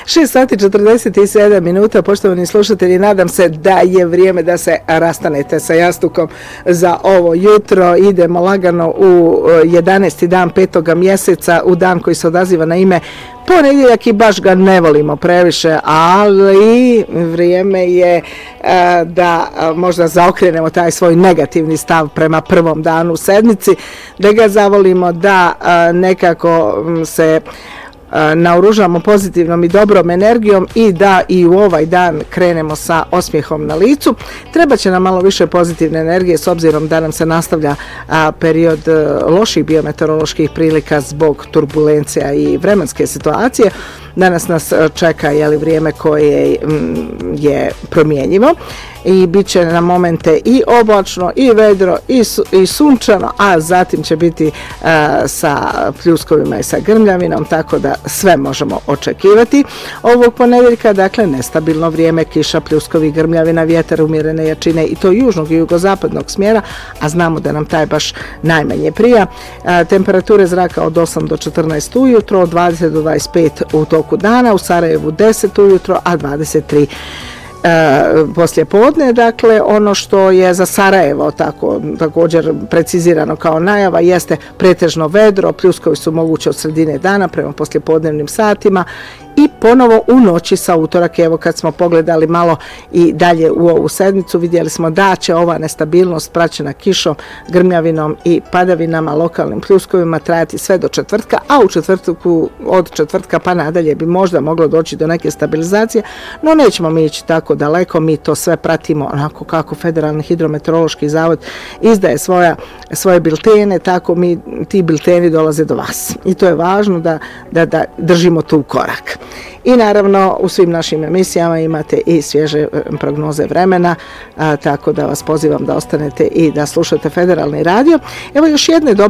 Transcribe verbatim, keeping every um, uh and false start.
šest sati četrdeset sedam minuta, poštovani slušatelji, nadam se da je vrijeme da se rastanete sa jastukom za ovo jutro. Idemo lagano u jedanaesti dan petoga mjeseca, u dan koji se odaziva na ime ponedjeljak i baš ga ne volimo previše, ali vrijeme je da možda zaokrenemo taj svoj negativni stav prema prvom danu u sedmici, da ga zavolimo, da nekako se naoružamo pozitivnom i dobrom energijom i da i u ovaj dan krenemo sa osmijehom na licu. Treba će nam malo više pozitivne energije s obzirom da nam se nastavlja a, period loših biometeoroloških prilika zbog turbulencija i vremenske situacije. Danas nas čeka jeli, vrijeme koje je promjenjivo i bit će na momente i oblačno, i vedro, i, su, i sunčano, a zatim će biti uh, sa pljuskovima i sa grmljavinom, tako da sve možemo očekivati. Ovog ponedjeljka, dakle, nestabilno vrijeme, kiša, pljuskovi, grmljavina, vjetar umjerene jačine i to južnog i jugozapadnog smjera, a znamo da nam taj baš najmanje prija. Uh, temperature zraka od osam do četrnaest ujutro, od dvadeset do dvadeset pet u toku dana, u Sarajevu deset ujutro, a dvadeset tri E, poslije podne. Dakle, ono što je za Sarajevo tako, također precizirano kao najava jeste pretežno vedro, pljuskovi su moguće od sredine dana prema poslijepodnevnim satima i ponovo u noći sa utorak. Evo kad smo pogledali malo i dalje u ovu sedmicu, vidjeli smo da će ova nestabilnost praćena kišom, grmljavinom i padavinama, lokalnim pljuskovima trajati sve do četvrtka, a u četvrtku od četvrtka pa nadalje bi možda moglo doći do neke stabilizacije, no nećemo mi ići tako daleko, mi to sve pratimo onako kako Federalni hidrometeorološki zavod izdaje svoja, svoje biltene, tako mi ti bilteni dolaze do vas i to je važno da, da, da držimo tu korak. I naravno u svim našim emisijama imate i svježe prognoze vremena, a, tako da vas pozivam da ostanete i da slušate Federalni radio. Evo još jedne dobre